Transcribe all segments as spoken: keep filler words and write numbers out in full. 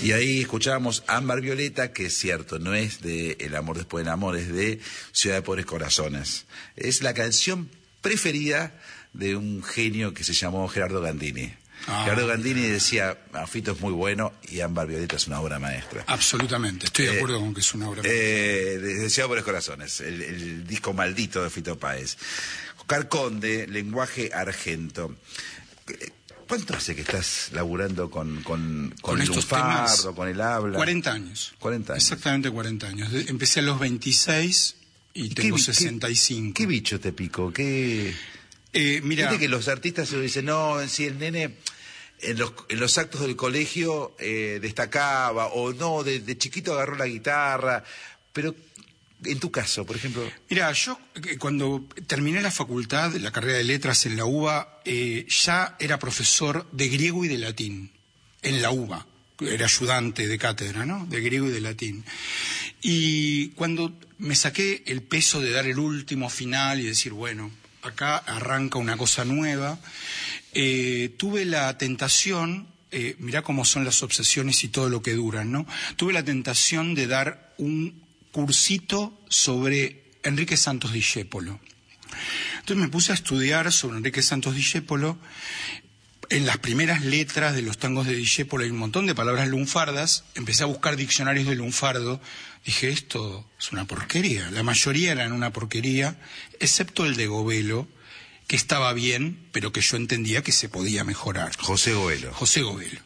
Y ahí escuchábamos Ámbar Violeta, que es cierto, no es de El amor después del amor, es de Ciudad de Pobres Corazones. Es la canción preferida de un genio que se llamó Gerardo Gandini. Ah, Gerardo Gandini decía, Fito es muy bueno y Ámbar Violeta es una obra maestra. Absolutamente, estoy de acuerdo eh, con que es una obra maestra. Eh, de Ciudad de Pobres Corazones, el, el disco maldito de Fito Páez. Oscar Conde, Lenguaje Argento. ¿Cuánto hace que estás laburando con, con, con, con el estos lunfardo, temas? con el habla? cuarenta años. cuarenta años. Exactamente cuarenta años. Empecé a los veintiséis y, ¿Y tengo qué, sesenta y cinco. ¿Qué, qué bicho te picó? ¿Qué...? Eh, mira... Viste que los artistas se dicen, no, si el nene en los, en los actos del colegio eh, destacaba, o no, de, de chiquito agarró la guitarra, pero... En tu caso, por ejemplo... Mira, yo cuando terminé la facultad, la carrera de letras en la UBA, eh, ya era profesor de griego y de latín, en la UBA. Era ayudante de cátedra, ¿no? De griego y de latín. Y cuando me saqué el peso de dar el último final y decir, bueno, acá arranca una cosa nueva, eh, tuve la tentación, eh, mirá cómo son las obsesiones y todo lo que duran, ¿no? Tuve la tentación de dar un cursito sobre Enrique Santos Discépolo. Entonces me puse a estudiar sobre Enrique Santos Discépolo. En las primeras letras de los tangos de Discépolo hay un montón de palabras lunfardas. Empecé a buscar diccionarios de lunfardo. Dije, esto es una porquería. La mayoría eran una porquería, excepto el de Govelo, que estaba bien, pero que yo entendía que se podía mejorar. José Govelo. José Govelo.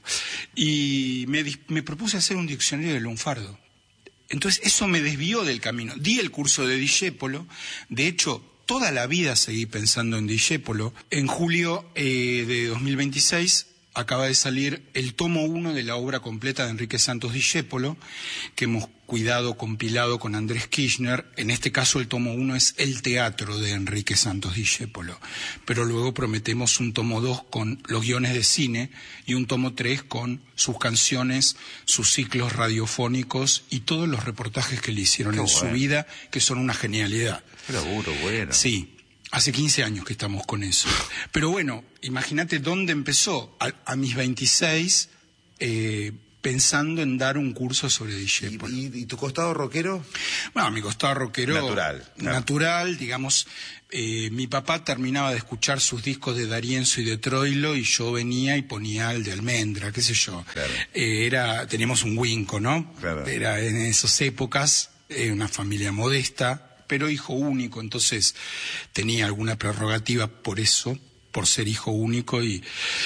Y me, me propuse hacer un diccionario de lunfardo. Entonces eso me desvió del camino. Di el curso de Discépolo, de hecho toda la vida seguí pensando en Discépolo. En julio eh, de dos mil veintiséis acaba de salir el tomo uno de la obra completa de Enrique Santos Discépolo, que hemos cuidado, compilado con Andrés Kirchner. En este caso el tomo uno es el teatro de Enrique Santos Discépolo, pero luego prometemos un tomo dos con los guiones de cine y un tomo tres con sus canciones, sus ciclos radiofónicos y todos los reportajes que le hicieron Qué en bueno. su vida, que son una genialidad. Qué laburo, bueno. Sí. Hace quince años que estamos con eso. Pero bueno, imagínate dónde empezó. A, a mis veintiséis, eh, pensando en dar un curso sobre Discépolo. ¿Y, y, ¿Y tu costado rockero? Bueno, mi costado rockero... Natural. Natural, claro. digamos. Eh, mi papá terminaba de escuchar sus discos de D'Arienzo y de Troilo y yo venía y ponía el de Almendra, qué sé yo. Claro. Eh, era, teníamos un Winco, ¿no? Claro. Era en esas épocas, eh, una familia modesta, pero hijo único, entonces tenía alguna prerrogativa por eso, por ser hijo único, y,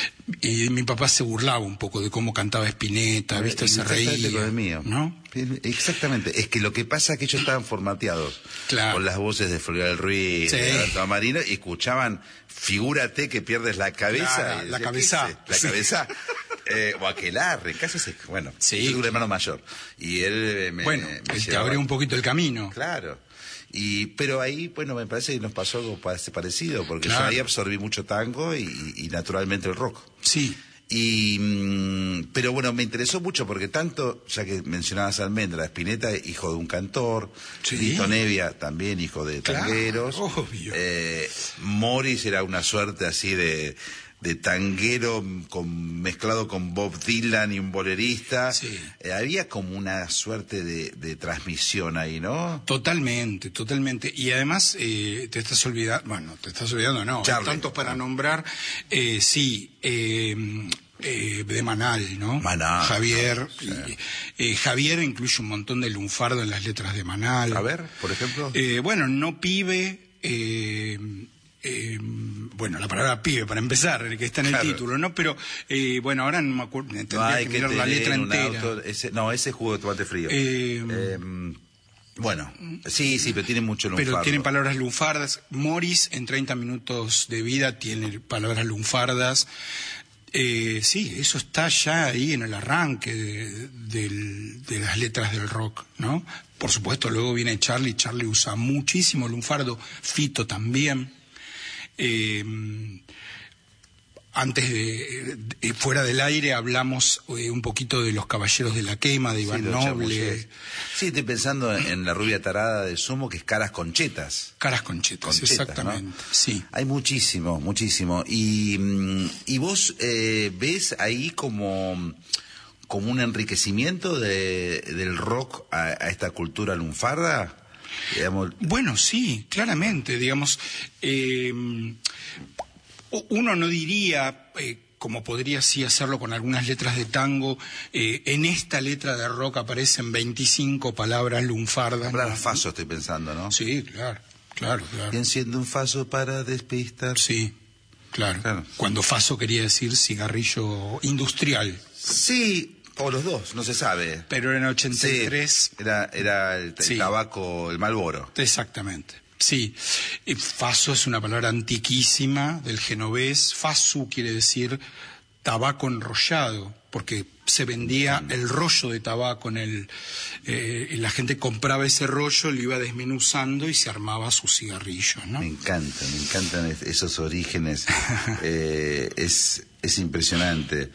y mi papá se burlaba un poco de cómo cantaba Spinetta, ¿viste? Se reía, con el mío. ¿no? Exactamente, es que lo que pasa es que ellos estaban formateados claro. con las voces de Florial Ruiz, sí. de Alberto Marino, y escuchaban, figúrate que pierdes la cabeza. Claro, y la decía, cabeza. La sí. cabeza. Eh, o Aquelarre, casi se, bueno, sí. yo tuve un hermano mayor. Y él me, bueno, me te llevaba... abrió un poquito el camino. Claro. Y, pero ahí, bueno, me parece que nos pasó algo parecido, porque claro. yo ahí absorbí mucho tango y, y naturalmente el rock. Sí. Y, mm, pero bueno, me interesó mucho porque tanto, ya que mencionabas a Almendra, Spinetta, hijo de un cantor, sí. Lito Nevia, también hijo de tangueros, claro, obvio. Eh, Morris era una suerte así de... de tanguero con, mezclado con Bob Dylan y un bolerista. Sí. Eh, había como una suerte de, de transmisión ahí, ¿no? Totalmente, totalmente. Y además eh, te estás olvidando, bueno, te estás olvidando, no, Charlie. tantos para nombrar, eh, sí, eh, eh, de Manal, ¿no? Manal. Javier. Sí. Y, eh, Javier incluye un montón de lunfardo en las letras de Manal. A ver, por ejemplo. Eh, bueno, No Pibe... Eh, Eh, bueno, la palabra pibe para empezar, que está en el claro. título, ¿no? Pero, eh, bueno, ahora no me acuerdo, tendría no, hay que que mirar la letra entera. Auto, ese, no, ese es jugo de tomate frío. Eh, eh, bueno, sí, sí, pero tiene mucho lunfardo. Pero tienen palabras lunfardas. Morris, en treinta minutos de vida, tiene palabras lunfardas. Eh, sí, eso está ya ahí en el arranque de, de, de las letras del rock, ¿no? Por supuesto, luego viene Charlie. Charlie usa muchísimo lunfardo. Fito también. Eh, antes de, de fuera del aire hablamos eh, un poquito de Los Caballeros de la Quema de Iván sí, Noble. Sí, estoy pensando en La Rubia Tarada de Sumo, que es Caras Conchetas. Caras Conchetas, Conchetas exactamente, ¿no? Sí. Hay muchísimo, muchísimo. Y, y vos eh, ves ahí como, como un enriquecimiento de, del rock a, a esta cultura lunfarda? Digamos... Bueno, sí, claramente, digamos, eh, uno no diría, eh, como podría sí hacerlo con algunas letras de tango, eh, en esta letra de rock aparecen veinticinco palabras lunfardas. Palabras ¿no? faso estoy pensando, ¿no? Sí, claro, claro, claro. Y enciende un faso para despistar. Sí, claro. claro. Cuando faso quería decir cigarrillo industrial. Sí. O los dos, no se sabe. Pero en ochenta y tres... Sí, era, era el, el sí. tabaco, el Marlboro. Exactamente, sí. Faso es una palabra antiquísima del genovés. Fasu quiere decir tabaco enrollado, porque se vendía mm. el rollo de tabaco en el... Eh, la gente compraba ese rollo, lo iba desmenuzando y se armaba su cigarrillo, ¿no? Me encanta, me encantan esos orígenes. eh, es, es impresionante.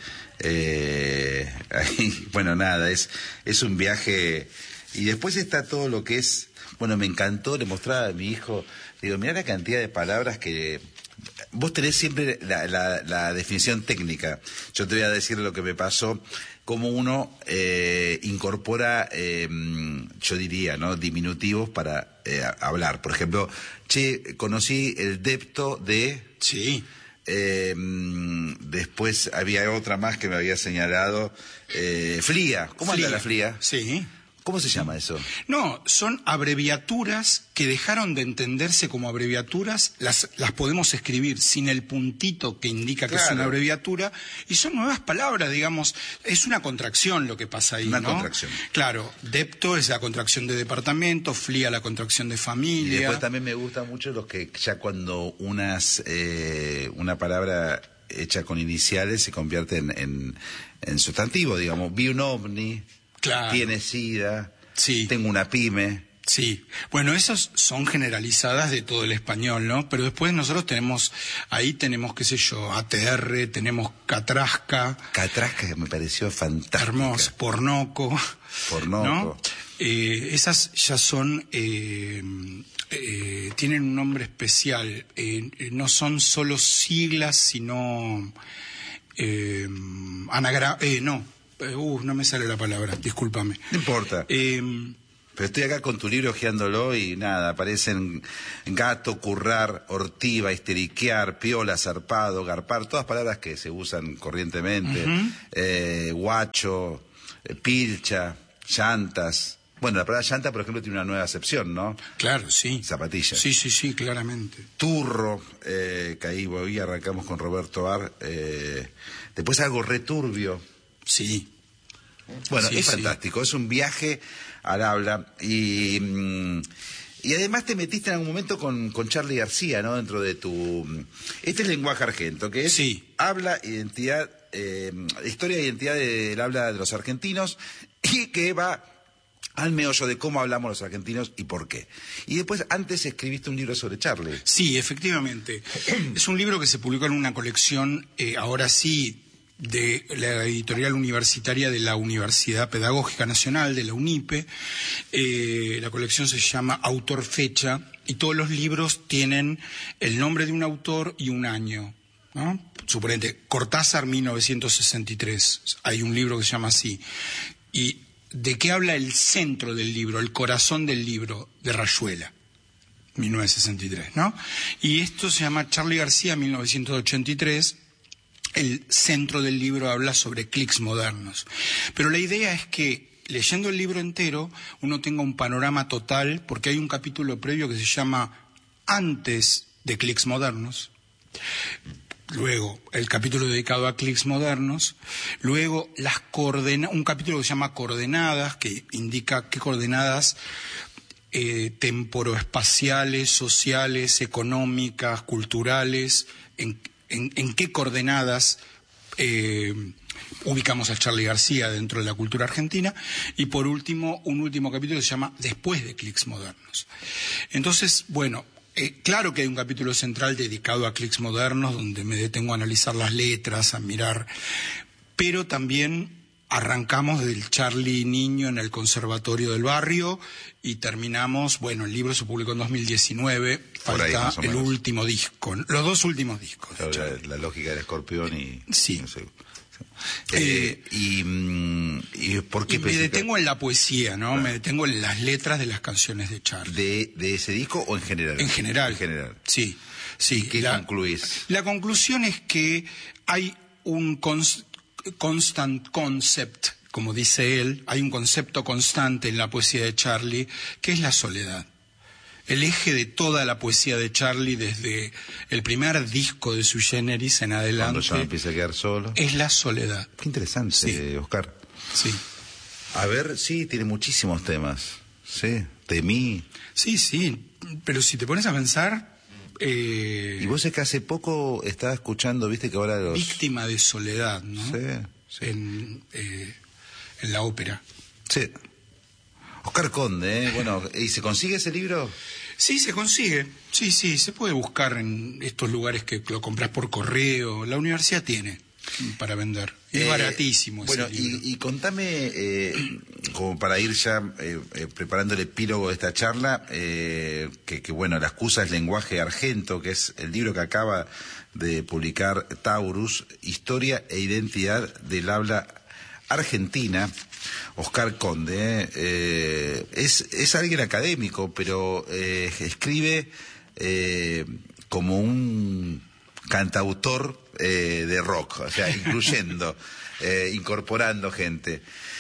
Eh, ahí, bueno, nada, es, es un viaje. Y después está todo lo que es. Bueno, me encantó, le mostraba a mi hijo. Digo, mirá la cantidad de palabras que. Vos tenés siempre la, la, la definición técnica. Yo te voy a decir lo que me pasó. Cómo uno eh, incorpora, eh, yo diría, ¿no? Diminutivos para eh, hablar. Por ejemplo, che, conocí el depto de. Sí. Eh, después había otra más que me había señalado, eh, Flia. ¿Cómo anda la Flia? Sí. ¿Cómo se llama eso? No, son abreviaturas que dejaron de entenderse como abreviaturas, las, las podemos escribir sin el puntito que indica que claro. es una abreviatura, y son nuevas palabras, digamos, es una contracción lo que pasa ahí, una ¿no? contracción. Claro, depto es la contracción de departamento, flia la contracción de familia. Y después también me gustan mucho los que ya cuando unas eh, una palabra hecha con iniciales se convierte en, en, en sustantivo, digamos, vi un ovni. Claro. Tiene sida, sí. tengo una pyme. Sí, bueno, esas son generalizadas de todo el español, ¿no? Pero después nosotros tenemos, ahí tenemos, qué sé yo, A T R, tenemos catrasca. Catrasca que me pareció fantástica. Hermoso, pornoco. Pornoco. ¿no? Eh, esas ya son, eh, eh, tienen un nombre especial, eh, no son solo siglas, sino eh, anagra... Eh, no. Uh, no me sale la palabra, discúlpame. No importa. Eh, Pero estoy acá con tu libro hojeándolo y nada, aparecen gato, currar, ortiva, histeriquear, piola, zarpado, garpar, todas palabras que se usan corrientemente. Uh-huh. eh, guacho, eh, pilcha, llantas. Bueno, la palabra llanta, por ejemplo, tiene una nueva acepción, ¿no? Claro, sí. Zapatilla. Sí, sí, sí, claramente. Turro, eh, que ahí hoy arrancamos con Roberto Ar. Eh, después algo returbio. Sí. Bueno, sí, es sí. fantástico, es un viaje al habla y, y además te metiste en algún momento con, con Charly García, ¿no? Dentro de tu... Este es lenguaje argento, que es sí. habla, identidad, eh, historia e identidad del habla de los argentinos y que va al meollo de cómo hablamos los argentinos y por qué. Y después, antes escribiste un libro sobre Charly. Sí, efectivamente. Es un libro que se publicó en una colección, eh, ahora sí, de la editorial universitaria de la Universidad Pedagógica Nacional, de la UNIPE. Eh, la colección se llama Autor Fecha y todos los libros tienen el nombre de un autor y un año, ¿no? Suponete, Cortázar, mil novecientos sesenta y tres. Hay un libro que se llama así. ¿Y de qué habla el centro del libro, el corazón del libro? De Rayuela, mil novecientos sesenta y tres, ¿no? Y esto se llama Charly García, mil novecientos ochenta y tres. El centro del libro habla sobre clics modernos. Pero la idea es que, leyendo el libro entero, uno tenga un panorama total, porque hay un capítulo previo que se llama Antes de clics modernos. Luego, el capítulo dedicado a clics modernos. Luego, las coordena- un capítulo que se llama Coordenadas, que indica qué coordenadas eh, temporoespaciales, sociales, económicas, culturales, en En, en qué coordenadas eh, ubicamos a Charly García dentro de la cultura argentina. Y por último, un último capítulo que se llama Después de clics modernos. Entonces, bueno, eh, claro que hay un capítulo central dedicado a clics modernos, donde me detengo a analizar las letras, a mirar, pero también arrancamos del Charly niño en el conservatorio del barrio y terminamos, bueno, el libro se publicó en dos mil diecinueve, falta ahí, el último disco, los dos últimos discos. La, la lógica del escorpión y... Sí. No sé. eh, eh, y, ¿Y por qué? Y me detengo en la poesía, ¿no? Claro. Me detengo en las letras de las canciones de Charlie. ¿De, de ese disco o en general? En general. En general. Sí, sí. ¿Qué la, concluís? La conclusión es que hay un cons, constant concept, como dice él, hay un concepto constante en la poesía de Charlie, que es la soledad. El eje de toda la poesía de Charlie, desde el primer disco de Sui Generis en adelante, cuando ya empieza a quedar solo, es la soledad. Qué interesante, sí. Oscar. Sí. A ver, sí, tiene muchísimos temas. Sí, de mí. Sí, sí, pero si te pones a pensar... Eh, y vos es que hace poco estaba escuchando, viste que ahora los... Víctima de soledad, ¿no? Sí, sí. En, eh, en la ópera. Sí. Oscar Conde, ¿eh? Bueno, ¿y se consigue ese libro? Sí, se consigue. Sí, sí, se puede buscar en estos lugares que lo compras por correo. La universidad tiene para vender. Es eh, baratísimo ese bueno, libro. Y, y contame, eh, como para ir ya eh, eh, preparando el epílogo de esta charla, eh, que, que bueno, la excusa es Lenguaje Argento, que es el libro que acaba de publicar Taurus, Historia e Identidad del Habla Argentina. Oscar Conde, eh, es, es alguien académico, pero eh, escribe eh, como un cantautor eh, de rock, o sea, incluyendo, eh, incorporando gente.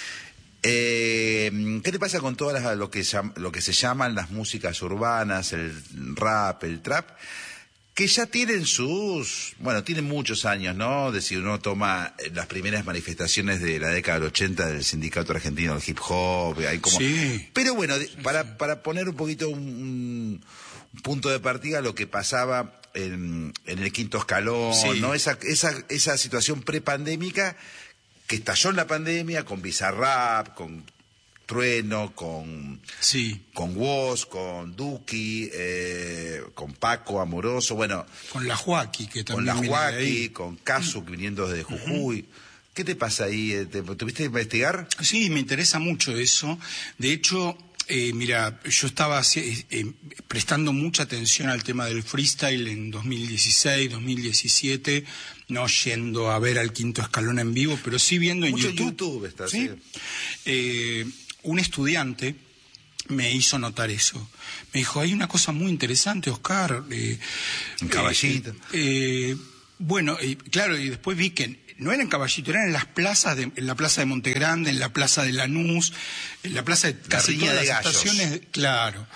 Eh, ¿Qué te pasa con todas las, lo que, lo que se llaman las músicas urbanas, el rap, el trap? Que ya tienen sus, bueno, tienen muchos años, ¿no? De si uno toma las primeras manifestaciones de la década del ochenta del Sindicato Argentino del Hip Hop, hay como... Sí. Pero bueno, para, para poner un poquito un, un punto de partida lo que pasaba en, en el quinto escalón, sí. ¿no? Esa, esa, esa situación prepandémica que estalló en la pandemia con Bizarrap, con Trueno, con sí. con Woz, con Duki, eh, con Paco Amoroso, bueno, con la Joaquí, que también con la Joaquí, con Casu, viniendo desde Jujuy. Uh-huh. ¿Qué te pasa ahí? ¿Te, ¿Tuviste que investigar? Sí, me interesa mucho eso. De hecho, eh, mira, yo estaba eh, eh, prestando mucha atención al tema del freestyle en dos mil dieciséis, dos mil diecisiete, no yendo a ver al quinto escalón en vivo, pero sí viendo en mucho YouTube. YouTube está, ¿sí? sí. Eh, un estudiante me hizo notar eso. Me dijo, hay una cosa muy interesante, Oscar. Eh, en Caballito. Eh, eh, bueno, eh, claro, y después vi que no era en Caballito, eran en las plazas, de, en la plaza de Montegrande, en la plaza de Lanús, en la plaza de casi todas las estaciones. Claro.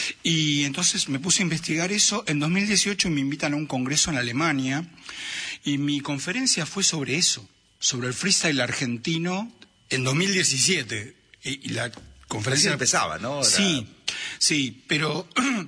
Y entonces me puse a investigar eso. En dos mil dieciocho me invitan a un congreso en Alemania y mi conferencia fue sobre eso, sobre el freestyle argentino en dos mil diecisiete. Y, y la conferencia Recién empezaba, ¿no? Era... Sí, sí, pero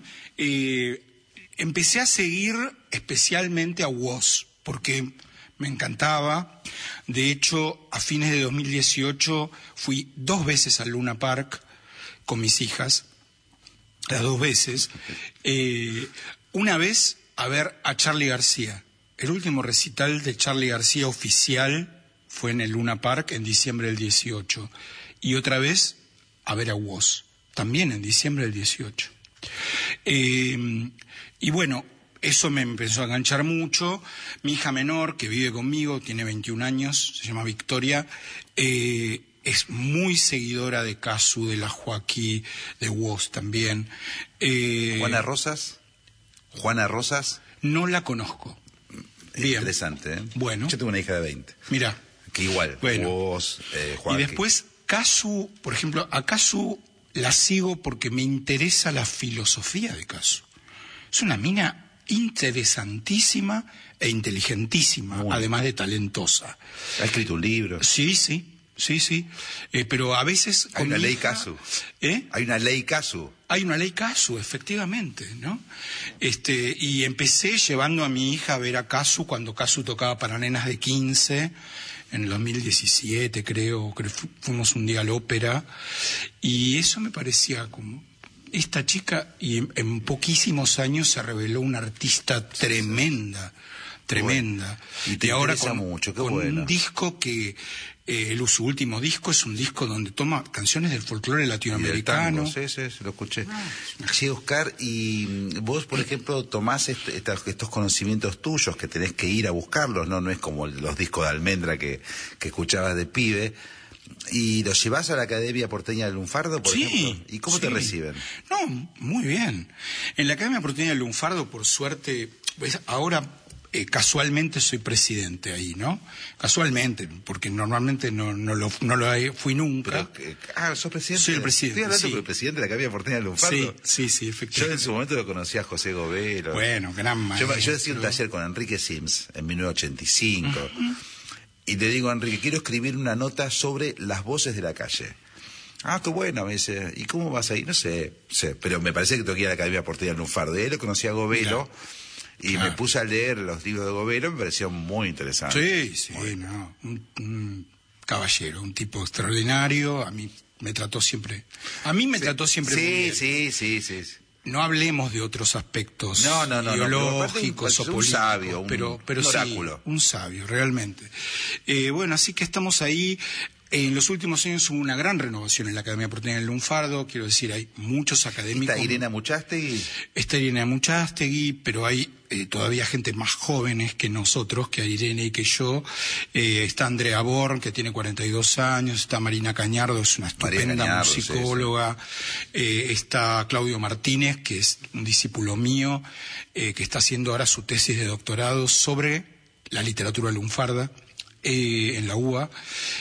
eh, empecé a seguir especialmente a Woz, porque me encantaba. De hecho, a fines de dos mil dieciocho fui dos veces al Luna Park con mis hijas, las dos veces. Eh, una vez a ver a Charly García. El último recital de Charly García oficial fue en el Luna Park en diciembre del dieciocho. Y otra vez a ver a Woz, también en diciembre del dieciocho. Eh, y bueno, eso me empezó a enganchar mucho. Mi hija menor, que vive conmigo, tiene veintiún años, se llama Victoria, eh, es muy seguidora de Casu, de la Joaquí, de Woz también. Eh, ¿Juana Rosas? ¿Juana Rosas? No la conozco. Bien. Interesante, ¿eh? Bueno. Yo tengo una hija de veinte. Mira. Que igual, bueno. Woz, eh, Joaquí. Y después, Casu, por ejemplo, a Casu la sigo porque me interesa la filosofía de Casu. Es una mina interesantísima e inteligentísima, muy además de talentosa. ¿Ha escrito un libro? Sí, sí, sí, sí. Eh, pero a veces... Hay una ley hija... Casu. ¿Eh? Hay una ley Casu. Hay una ley Casu, efectivamente, ¿no? Este, y empecé llevando a mi hija a ver a Casu cuando Casu tocaba para nenas de quince, en el dos mil diecisiete, creo, creo fuimos un día a la ópera, y eso me parecía como... Esta chica, y en, en poquísimos años se reveló una artista tremenda, tremenda. Bueno, y te y ahora con, mucho, qué con bueno. un disco que, eh, el, su último disco es un disco donde toma canciones del folclore latinoamericano. Sí, sí, sí, lo escuché. Ah. Sí, Oscar, y vos, por ejemplo, tomás est estos, estos conocimientos tuyos que tenés que ir a buscarlos, ¿no? No es como los discos de Almendra que, que escuchabas de pibe. ¿Y los llevas a la Academia Porteña del Lunfardo, por sí, ejemplo? ¿Y cómo sí. te reciben? No, muy bien. En la Academia Porteña del Lunfardo, por suerte, pues ahora eh, casualmente soy presidente ahí, ¿no? Casualmente, porque normalmente no, no, lo, no lo fui nunca. Pero, eh, ah, ¿sos presidente? Soy el presidente, Estoy hablando sí. con el presidente de la Academia Porteña del Lunfardo. Sí, sí, sí, efectivamente. Yo en su momento lo conocí a José Govelo. Bueno, gran maestro. Yo, yo hacía un taller con Enrique Sims en mil novecientos ochenta y cinco. Uh-huh. Y le digo a Enrique, quiero escribir una nota sobre las voces de la calle. Ah, qué bueno, me dice. ¿Y cómo vas ahí? No sé, sé, pero me parece que tengo que ir a la Academia Porteña del Lunfardo. Y ahí lo conocí a Govelo. Mira. Y claro. me puse a leer los libros de Govelo, me pareció muy interesante. Sí, sí, muy... no. Un, un caballero, un tipo extraordinario. A mí me trató siempre. A mí me sí, trató siempre sí, muy bien. Sí, sí, sí, sí. No hablemos de otros aspectos no, no, no, ideológicos no, o políticos, un sabio, un, pero, pero un sí, oráculo. Un sabio, realmente. Eh, bueno, así que estamos ahí. En los últimos años hubo una gran renovación en la Academia Porteña del Lunfardo, quiero decir, hay muchos académicos. ¿Está Irene Muchastegui? Está Irene Muchastegui, pero hay eh, todavía gente más jóvenes que nosotros, que Irene y que yo. Eh, está Andrea Born, que tiene cuarenta y dos años, está Marina Cañardo, es una estupenda Cañardo, musicóloga, sí, sí. Eh, está Claudio Martínez, que es un discípulo mío, eh, que está haciendo ahora su tesis de doctorado sobre la literatura lunfarda. Eh, en la U B A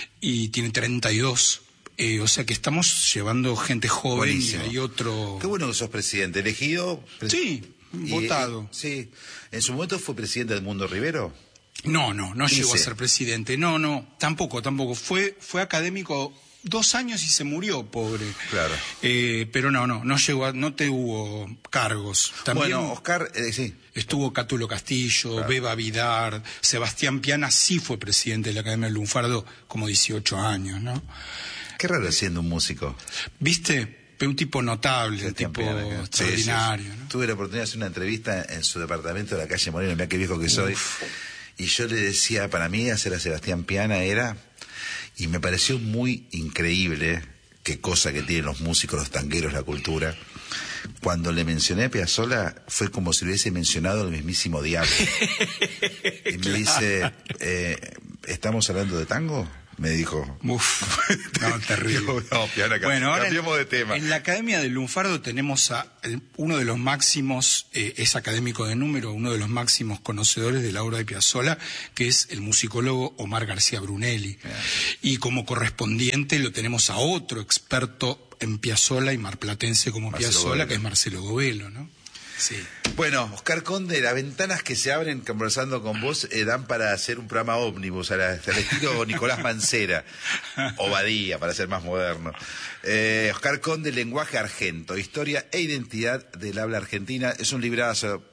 y tiene treinta y dos, eh, o sea que estamos llevando gente joven. Buenísimo. Y hay otro... Qué bueno que sos presidente, elegido. Pres... Sí, y, votado. Y, sí, ¿en su momento fue presidente del Mundo Rivero? No, no, no llegó a ser presidente, no, no, tampoco, tampoco, fue, fue académico dos años y se murió, pobre. Claro. Eh, pero no, no, no llegó, a, no te hubo cargos. También bueno, Oscar, eh, sí. Estuvo Cátulo Castillo, claro. Beba Vidar, Sebastián Piana sí fue presidente de la Academia del Lunfardo como dieciocho años, ¿no? Qué raro siendo un músico. ¿Viste? Un tipo notable, un tipo Piana, extraordinario. Sí, sí. ¿No? Tuve la oportunidad de hacer una entrevista en su departamento de la calle Moreno, mira qué viejo que soy. Uf. Y yo le decía, para mí hacer a Sebastián Piana era... Y me pareció muy increíble, qué cosa que tienen los músicos, los tangueros, la cultura. Cuando le mencioné a Piazzolla, fue como si le hubiese mencionado al mismísimo diablo. Y me claro. dice, eh, ¿estamos hablando de tango? Me dijo. Uf, no, terrible. No, Piana, bueno, ahora cambiemos en, de tema. En la Academia del Lunfardo tenemos a el, uno de los máximos, eh, es académico de número, uno de los máximos conocedores de la obra de Piazzolla, que es el musicólogo Omar García Brunelli. Yeah. Y como correspondiente lo tenemos a otro experto en Piazzolla y marplatense como Piazzolla, que es Marcelo Govelo, ¿no? Sí. Bueno, Oscar Conde, las ventanas que se abren conversando con vos eh, dan para hacer un programa ómnibus, al, al estilo Nicolás Mancera, o Badía, para ser más moderno. Eh, Oscar Conde, Lenguaje Argento, Historia e Identidad del Habla Argentina. Es un librazo.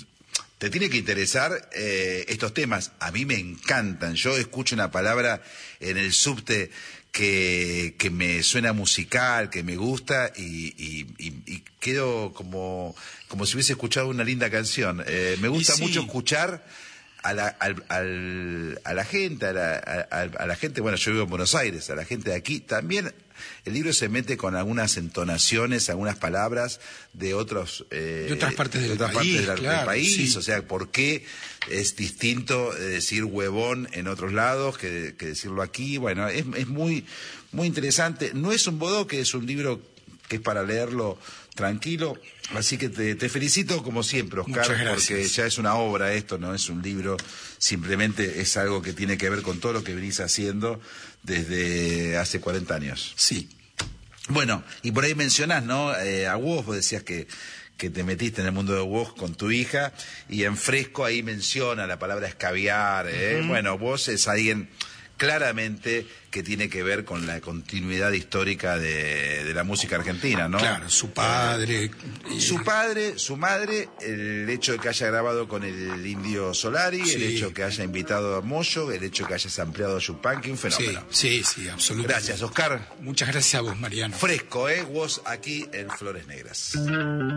Te tiene que interesar eh, estos temas. A mí me encantan. Yo escucho una palabra en el subte que, que me suena musical, que me gusta y, y, y, y quedo como, como si hubiese escuchado una linda canción. Eh, me gusta sí. mucho escuchar a la, al, al, a la gente, a la, a, a la gente, bueno, yo vivo en Buenos Aires, a la gente de aquí. También el libro se mete con algunas entonaciones, algunas palabras de otros eh, de otras partes del de otras país, partes del, claro, del país sí. O sea, ¿por qué es distinto decir huevón en otros lados que, que decirlo aquí? Bueno, es, es muy, muy interesante. No es un bodoque, es un libro que es para leerlo tranquilo. Así que te, te felicito como siempre, Oscar, porque ya es una obra esto, no es un libro, simplemente es algo que tiene que ver con todo lo que venís haciendo desde hace cuarenta años. Sí. Bueno, y por ahí mencionás, ¿no? Eh, a vos, vos decías que, que te metiste en el mundo de vos con tu hija, y en Fresco ahí menciona la palabra escabiar, ¿eh? Uh-huh. Bueno, vos es alguien claramente que tiene que ver con la continuidad histórica de, de la música argentina, ¿no? Claro, su padre. Eh, su padre, su madre, el hecho de que haya grabado con el Indio Solari, sí. El hecho de que haya invitado a Moyo, el hecho de que hayas ampliado a Yupanqui, un fenómeno. Sí, sí, sí, absolutamente. Gracias, Oscar. Muchas gracias a vos, Mariano. Fresco, ¿eh? Vos aquí en Flores Negras.